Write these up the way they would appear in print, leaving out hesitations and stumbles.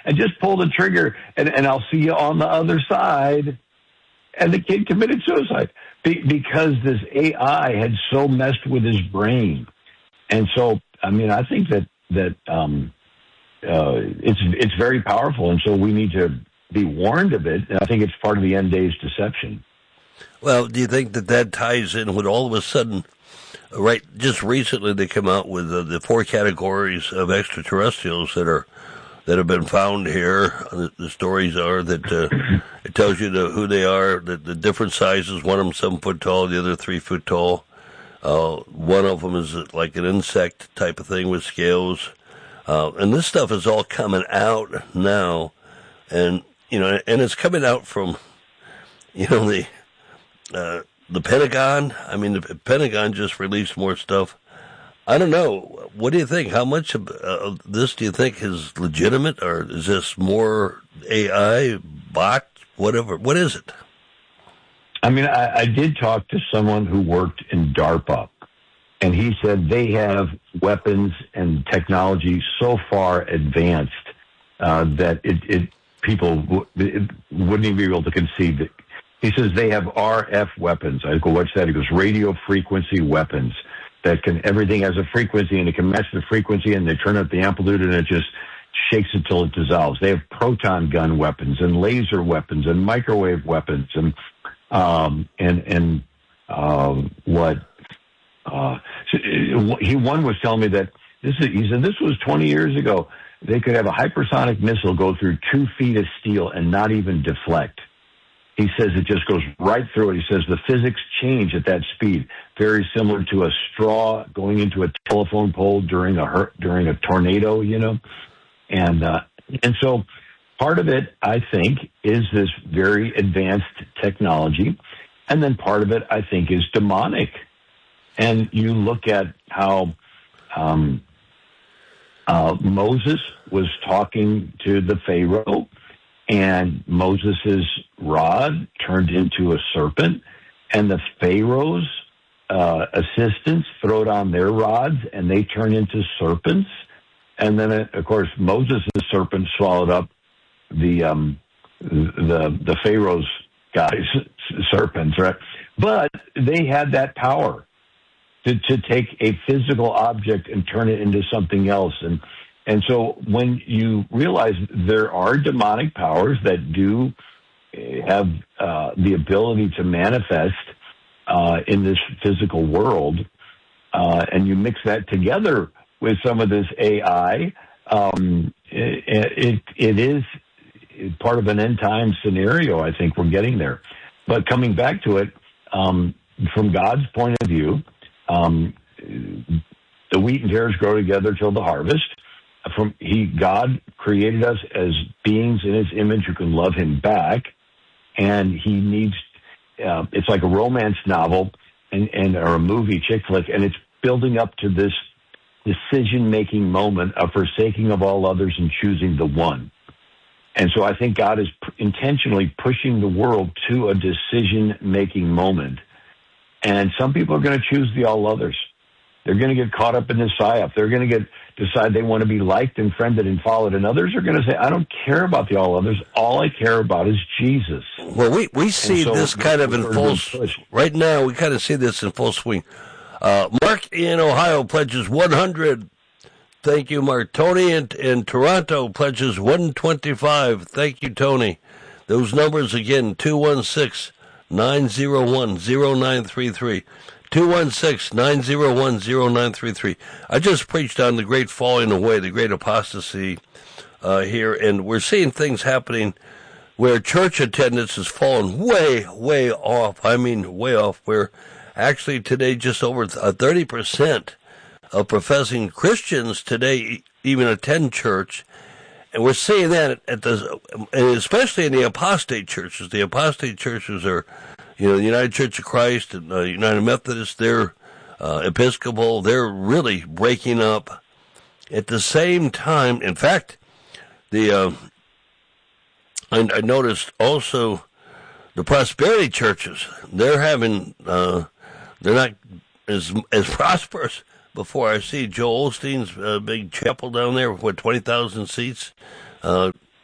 and just pull the trigger, and I'll see you on the other side. And the kid committed suicide because this AI had so messed with his brain. And so, I mean, I think that it's very powerful, and so we need to be warned of it. And I think it's part of the end days deception. Well, do you think that ties in with all of a sudden, right? Just recently, they come out with the 4 categories of extraterrestrials that have been found here. The stories are that it tells you who they are, the different sizes. One of them 7 foot tall, the other 3 foot tall. One of them is like an insect type of thing with scales. And this stuff is all coming out now, and it's coming out from, the Pentagon. I mean, the Pentagon just released more stuff. I don't know. What do you think? How much of this do you think is legitimate, or is this more AI, bot, whatever? What is it? I mean, I did talk to someone who worked in DARPA, and he said they have weapons and technology so far advanced that people wouldn't even be able to conceive it. He says they have RF weapons. I go, what's that? He goes, radio frequency weapons. That everything has a frequency, and it can match the frequency, and they turn up the amplitude, and it just shakes it till it dissolves. They have proton gun weapons and laser weapons and microwave weapons one was telling me that he said this was 20 years ago. They could have a hypersonic missile go through 2 feet of steel and not even deflect. He says it just goes right through it. He says the physics change at that speed, very similar to a straw going into a telephone pole during a tornado, and so part of it, I think, is this very advanced technology, and then part of it, I think, is demonic. And you look at how Moses was talking to the Pharaoh, and Moses' rod turned into a serpent, and the Pharaoh's assistants throw down their rods, and they turn into serpents. And then, of course, Moses' serpent swallowed up the Pharaoh's guys' serpents, right? But they had that power to take a physical object and turn it into something else. And so when you realize there are demonic powers that do have the ability to manifest in this physical world, and you mix that together with some of this AI, it is part of an end time scenario. I think we're getting there. But coming back to it, from God's point of view, the wheat and tares grow together till the harvest. God created us as beings in His image who can love Him back, and He needs. It's like a romance novel or a movie, chick flick, and it's building up to this decision-making moment of forsaking of all others and choosing the one. And so I think God is intentionally pushing the world to a decision-making moment. And some people are going to choose the all others. They're going to get caught up in this psyop. They're going to decide they want to be liked and friended and followed. And others are going to say, I don't care about the all others. All I care about is Jesus. Well, we see this kind of in full, right now, we kind of see this in full swing. Mark in Ohio pledges 100. Thank you, Mark. Tony in Toronto pledges 125. Thank you, Tony. Those numbers again, 216-901-0933. 216-901-0933. I just preached on the great falling away, the great apostasy here, and we're seeing things happening where church attendance has fallen way, way off. I mean, way off, where actually today just over 30% of professing Christians today even attend church. And we're seeing that especially in the apostate churches. The apostate churches are, the United Church of Christ and United Methodist, they're Episcopal, they're really breaking up. At the same time, in fact, I noticed also the prosperity churches, they're not as prosperous. Before I see Joel Osteen's big chapel down there with 20,000 seats,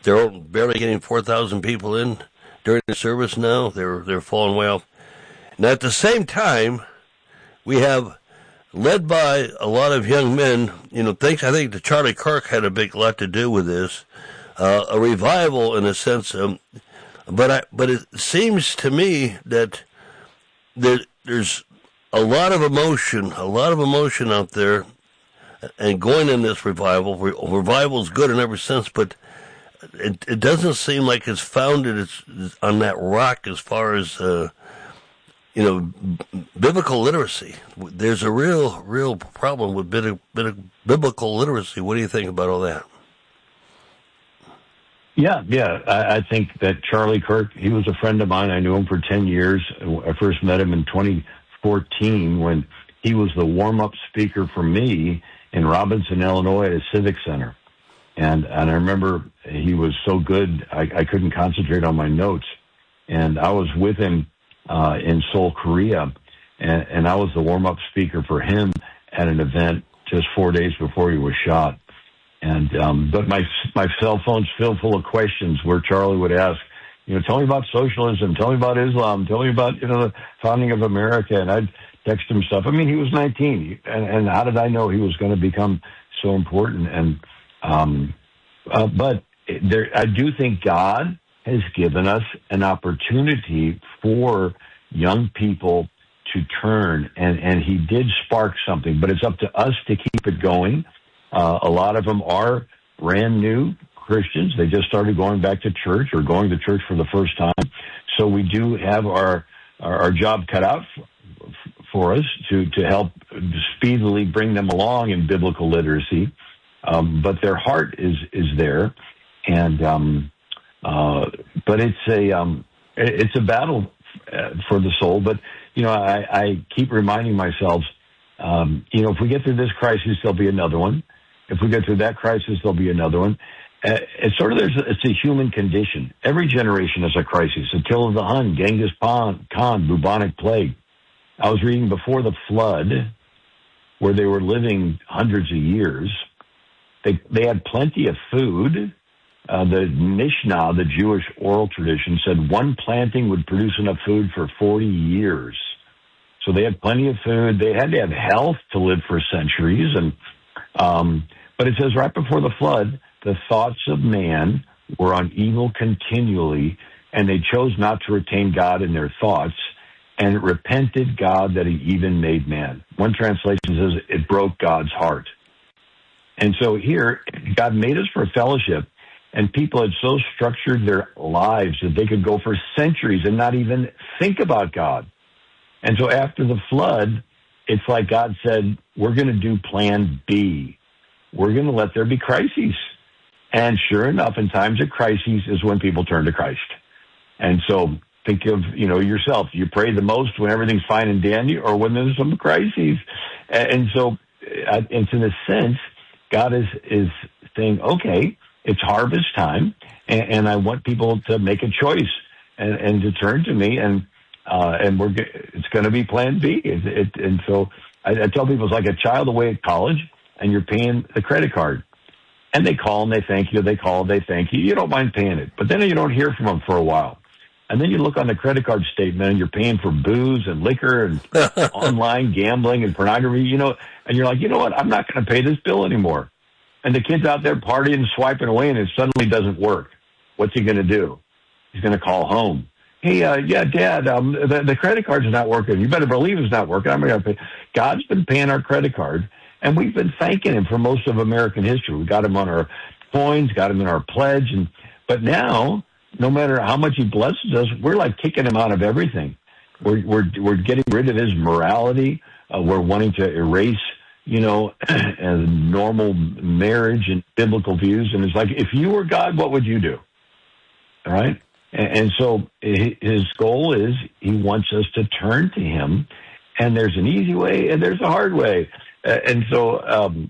They're barely getting 4,000 people in during the service now. They're falling way off. And at the same time, we have, led by a lot of young men, I think that Charlie Kirk had a big lot to do with this, a revival in a sense. But it seems to me that there's a lot of emotion out there, and going in this revival. Revival is good in every sense, but it doesn't seem like it's founded on that rock as far as biblical literacy. There's a real problem with biblical literacy. What do you think about all that? Yeah. I think that Charlie Kirk, he was a friend of mine. I knew him for 10 years. I first met him in 2014 when he was the warm-up speaker for me in Robinson, Illinois at a civic center. And I remember he was so good, I couldn't concentrate on my notes. And I was with him in Seoul, Korea, and I was the warm-up speaker for him at an event just 4 days before he was shot. And but my cell phone's filled full of questions where Charlie would ask, tell me about socialism, tell me about Islam, tell me about the founding of America, and I'd text him stuff. I mean, he was 19, and how did I know he was going to become so important? And but I do think God has given us an opportunity for young people to turn, and he did spark something, but it's up to us to keep it going. A lot of them are brand new Christians. They just started going back to church or going to church for the first time. So we do have our job cut out for us to help speedily bring them along in biblical literacy. But their heart is there. And, but it's a battle for the soul. But, I keep reminding myself, if we get through this crisis, there'll be another one. If we get through that crisis, there'll be another one. It's a human condition. Every generation has a crisis. Attila the Hun, Genghis Khan, bubonic plague. I was reading before the flood, where they were living hundreds of years. They had plenty of food. The Mishnah, the Jewish oral tradition, said one planting would produce enough food for 40 years. So they had plenty of food. They had to have health to live for centuries. But it says right before the flood, the thoughts of man were on evil continually, and they chose not to retain God in their thoughts, and it repented God that he even made man. One translation says it broke God's heart. And so here, God made us for fellowship, and people had so structured their lives that they could go for centuries and not even think about God. And so after the flood, it's like God said, we're going to do plan B. We're going to let there be crises. And sure enough, in times of crises is when people turn to Christ. And so think of, yourself. You pray the most when everything's fine and dandy or when there's some crises. And so it's in a sense, God is saying, okay, it's harvest time, and I want people to make a choice and to turn to me, and it's going to be plan B. And so I tell people it's like a child away at college, and you're paying the credit card. And they call and they thank you. They call, they thank you. You don't mind paying it. But then you don't hear from them for a while. And then you look on the credit card statement and you're paying for booze and liquor and online gambling and pornography, and you're like, you know what? I'm not going to pay this bill anymore. And the kid's out there partying and swiping away and it suddenly doesn't work. What's he going to do? He's going to call home. Hey, Dad, the credit card's not working. You better believe it's not working. I'm going to pay. God's been paying our credit card, and we've been thanking him for most of American history. We got him on our coins, got him in our pledge, but now, no matter how much he blesses us, we're like kicking him out of everything. We're getting rid of his morality. We're wanting to erase, normal marriage and biblical views. And it's like, if you were God, what would you do? All right. And so his goal is he wants us to turn to him, and there's an easy way and there's a hard way. And so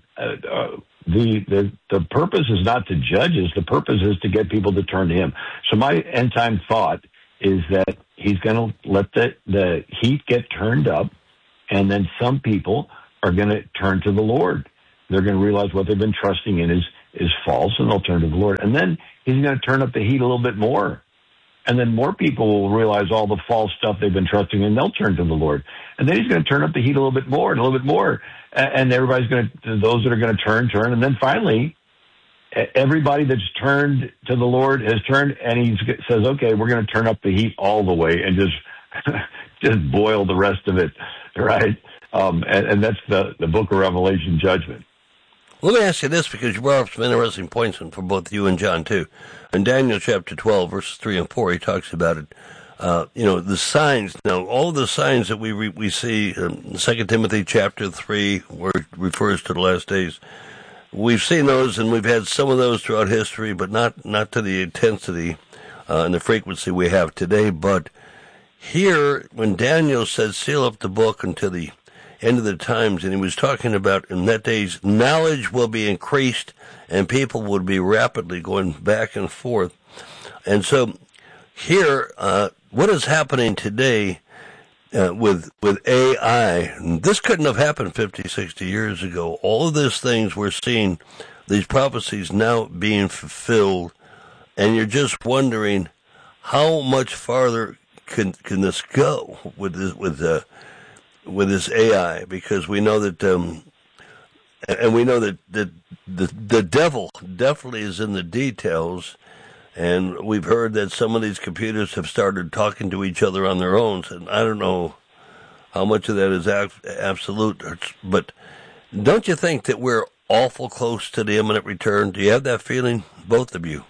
the purpose is not to judge us. The purpose is to get people to turn to him. So my end time thought is that he's going to let the heat get turned up, and then some people are going to turn to the Lord. They're going to realize what they've been trusting in is false, and they'll turn to the Lord. And then he's going to turn up the heat a little bit more. And then more people will realize all the false stuff they've been trusting in, they'll turn to the Lord. And then he's going to turn up the heat a little bit more and a little bit more. And everybody's going to, those that are going to turn. And then finally, everybody that's turned to the Lord has turned, and he says, okay, we're going to turn up the heat all the way and just boil the rest of it, right? And that's the book of Revelation judgment. Let me ask you this, because you brought up some interesting points for both you and John, too. In Daniel chapter 12, verses 3 and 4, he talks about it. The signs. Now, all the signs that we see in 2 Timothy chapter 3, where it refers to the last days, we've seen those, and we've had some of those throughout history, but not to the intensity and the frequency we have today. But here, when Daniel says, seal up the book until the end of the times, and he was talking about in that days, knowledge will be increased, and people would be rapidly going back and forth. And so here, what is happening today with AI, this couldn't have happened 50, 60 years ago. All of these things we're seeing, these prophecies now being fulfilled, and you're just wondering how much farther can this go with this AI, because we know that, and we know that the devil definitely is in the details, and we've heard that some of these computers have started talking to each other on their own, and I don't know how much of that is absolute, but don't you think that we're awful close to the imminent return? Do you have that feeling, both of you?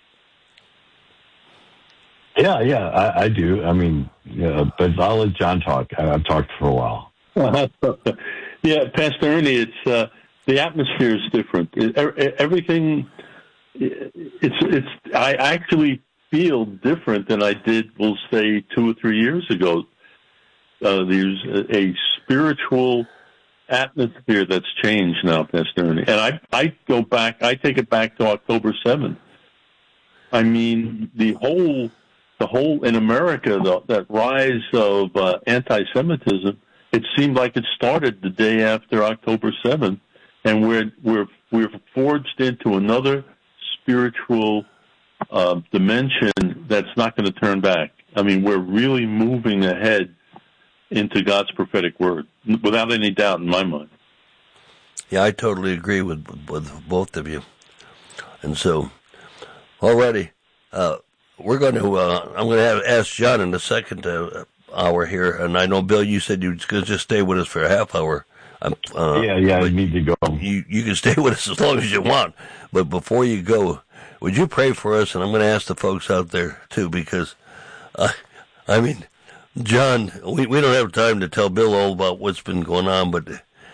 Yeah, I do. I mean, but I'll let John talk. I've talked for a while. Yeah, Pastor Ernie, it's the atmosphere is different. Everything, I actually feel different than I did, we'll say, 2 or 3 years ago. There's a spiritual atmosphere that's changed now, Pastor Ernie. And I go back, I take it back to October 7th. I mean, the whole in America, that rise of anti-Semitism, it seemed like it started the day after October 7th, and we're forged into another spiritual dimension that's not going to turn back. I mean, we're really moving ahead into God's prophetic word, without any doubt in my mind. Yeah, I totally agree with both of you. And so, already, we're going to. I'm going to ask John in the second hour here, and I know, Bill, you said you were going to just stay with us for a half hour. Yeah, I need to go. You can stay with us as long as you want, but before you go, would you pray for us? And I'm going to ask the folks out there too, because, I mean, John, we don't have time to tell Bill all about what's been going on, but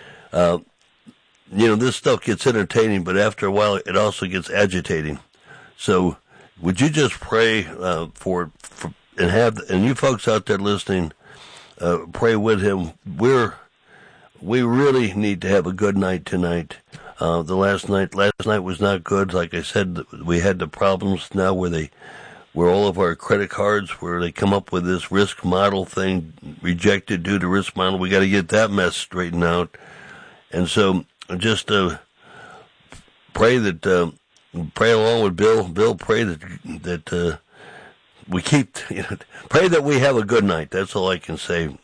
this stuff gets entertaining, but after a while, it also gets agitating. So, would you just pray for and you folks out there listening, pray with him. We really need to have a good night tonight. Last night was not good. Like I said, we had the problems now where all of our credit cards, where they come up with this risk model thing, rejected due to risk model. We got to get that mess straightened out. And so just pray that. Pray along with Bill. Bill, pray that we keep. Pray that we have a good night. That's all I can say.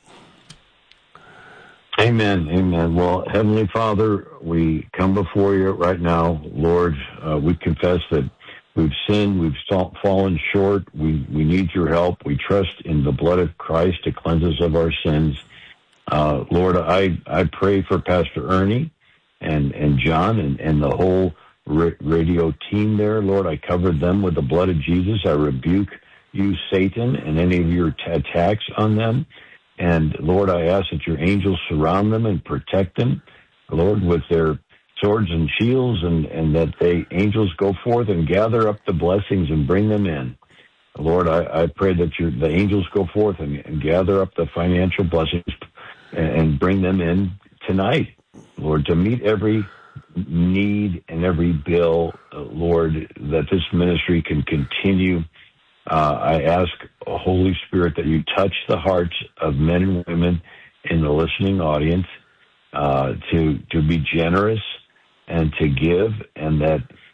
Amen. Well, Heavenly Father, we come before you right now, Lord. We confess that we've sinned, we've fallen short. We need your help. We trust in the blood of Christ to cleanse us of our sins. Lord, I pray for Pastor Ernie and John and the whole radio team there. Lord, I covered them with the blood of Jesus. I rebuke you, Satan, and any of your attacks on them. And Lord, I ask that your angels surround them and protect them, Lord, with their swords and shields, and that angels go forth and gather up the blessings and bring them in. Lord, I pray that the angels go forth and gather up the financial blessings and bring them in tonight, Lord, to meet every need and every bill, Lord, that this ministry can continue. I ask, Holy Spirit, that you touch the hearts of men and women in the listening audience to be generous and to give, and that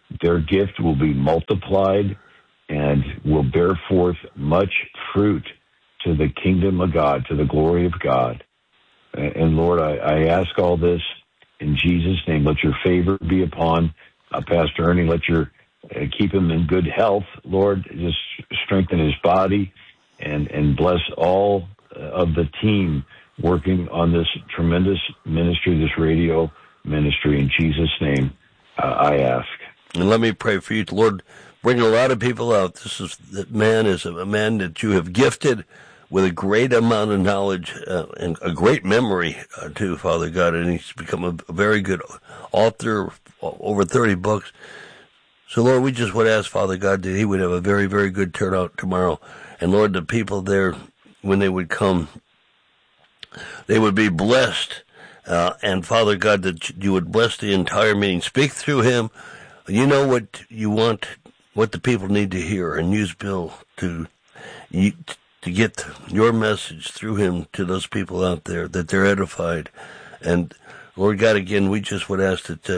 their gift will be multiplied and will bear forth much fruit to the kingdom of God, to the glory of God. And Lord, I ask all this in Jesus' name. Let your favor be upon Pastor Ernie. Let your keep him in good health, Lord. Just strengthen his body and bless all of the team working on this tremendous ministry, this radio ministry. In Jesus' name, I ask. And let me pray for you, Lord. Bring a lot of people out. That man is a man that you have gifted with a great amount of knowledge and a great memory, too, Father God. And he's become a very good author, over 30 books. So, Lord, we just would ask, Father God, that he would have a very, very good turnout tomorrow. And, Lord, the people there, when they would come, they would be blessed. And, Father God, that you would bless the entire meeting. Speak through him. You know what you want, what the people need to hear, and use Bill to get your message through him to those people out there, that they're edified. And Lord God, again, we just would ask that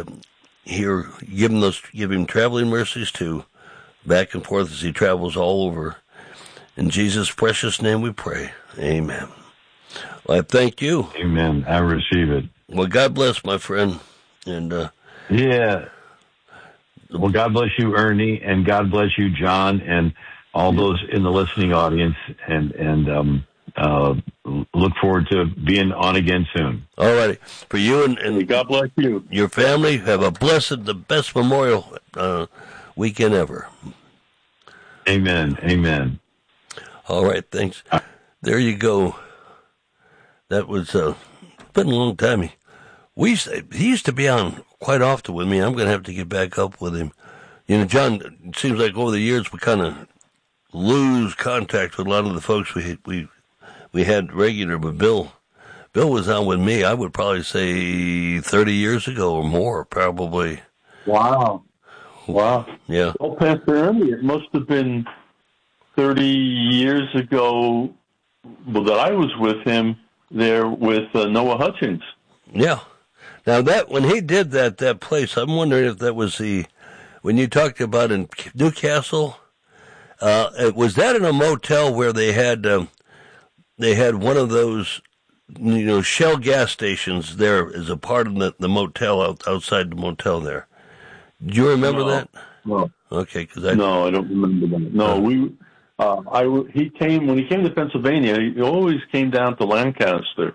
give him traveling mercies too, back and forth as he travels all over. In Jesus' precious name we pray. Amen. Well, I thank you. Amen. I receive it. Well, God bless, my friend. And yeah. Well, God bless you, Ernie, and God bless you, John, and all those in the listening audience, and look forward to being on again soon. All righty. For you and God bless you. Your family, have a blessed, the best Memorial weekend ever. Amen. Amen. All right. Thanks. There you go. That was, been a long time. He used to be on quite often with me. I'm going to have to get back up with him. You know, John, it seems like over the years we kind of lose contact with a lot of the folks we had regular, but Bill was on with me, I would probably say 30 years ago or more, probably. Wow. Yeah. Well, Pastor Ernie, it must have been 30 years ago that I was with him there with Noah Hutchins. Yeah. Now when he did that place, I'm wondering if that was when you talked about in Newcastle, was that in a motel where they had one of those, Shell gas stations there as a part of the motel outside the motel there? Do you remember that? No. Okay, No, I don't remember that. No, when he came to Pennsylvania, he always came down to Lancaster.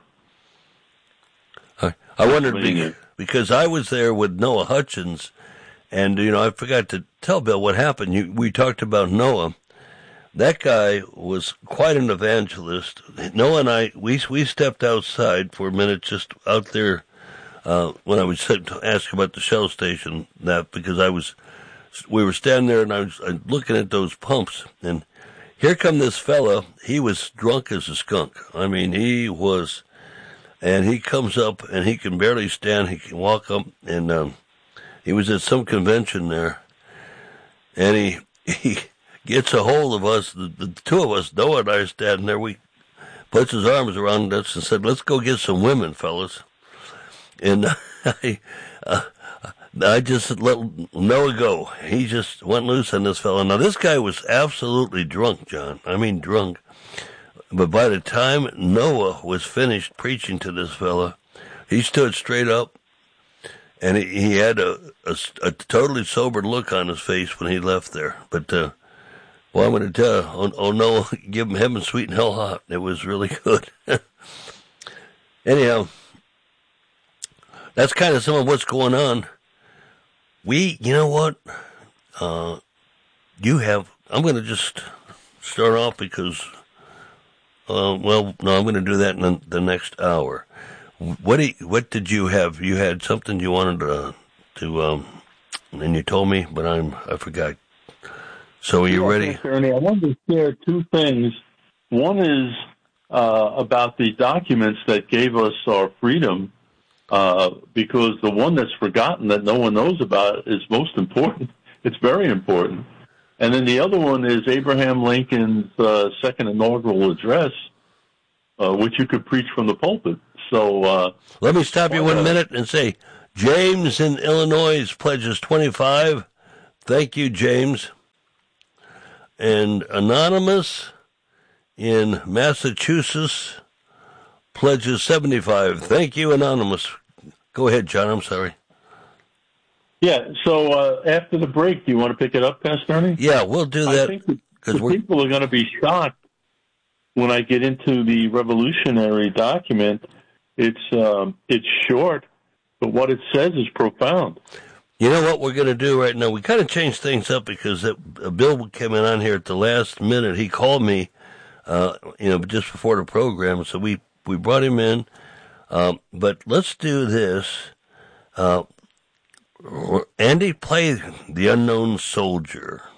I wondered because I was there with Noah Hutchins, and I forgot to tell Bill what happened. We talked about Noah. That guy was quite an evangelist. Noah and I, we stepped outside for a minute, just out there when I was asked about the Shell station. Because we were standing there and I was looking at those pumps, and here come this fella. He was drunk as a skunk. I mean, he was. And he comes up, and he can barely stand. He can walk up, and he was at some convention there. And he gets a hold of us, the two of us, Noah and I are standing there. We puts his arms around us and said, "Let's go get some women, fellas." And I just let Noah go. He just went loose on this fella. Now, this guy was absolutely drunk, John. I mean, drunk. But by the time Noah was finished preaching to this fella, he stood straight up, and he had a totally sober look on his face when he left there. But, I'm going to tell you, Noah, give him heaven sweet and hell hot. It was really good. Anyhow, that's kind of some of what's going on. You know what? I'm going to just start off because... no, I'm going to do that in the next hour. What did you have? You had something you wanted to and you told me, but I forgot. So are you ready? Ernie, I wanted to share two things. One is about the documents that gave us our freedom, because the one that's forgotten that no one knows about is most important. It's very important. And then the other one is Abraham Lincoln's second inaugural address, which you could preach from the pulpit. So let me stop you 1 minute and say, James in Illinois pledges $25, Thank you, James. And Anonymous in Massachusetts pledges $75. Thank you, Anonymous. Go ahead, John. I'm sorry. Yeah, so after the break, do you want to pick it up, Pastor Ernie? Yeah, we'll do that. I think the people are going to be shocked when I get into the revolutionary document. It's short, but what it says is profound. You know what we're going to do right now? We kind of changed things up because Bill came in on here at the last minute. He called me, just before the program, so we brought him in. But let's do this. Andy, play The Unknown Soldier.